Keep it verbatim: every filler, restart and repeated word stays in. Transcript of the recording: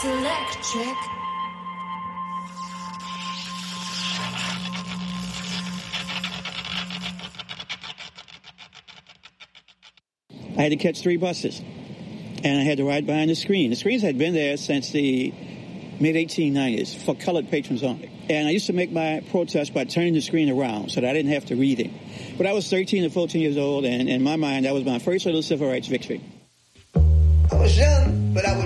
It's electric. I had to catch three buses, and I had to ride behind the screen. The screens had been there since the mid eighteen nineties for colored patrons only. And I used to make my protest by turning the screen around so that I didn't have to read it. But I was thirteen or fourteen years old, and in my mind, that was my first little civil rights victory. I was young, but I was